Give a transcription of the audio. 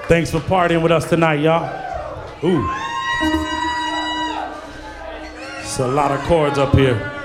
Thanks for partying with us tonight, y'all. Ooh. It's a lot of chords up here.